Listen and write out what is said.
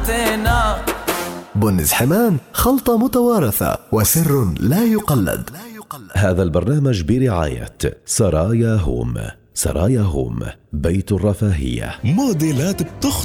حسينا. بنز حمان، خلطة متوارثة وسر لا يقلد. هذا البرنامج برعاية سرايا هوم. سرايا هوم، بيت الرفاهية. موديلات بتخ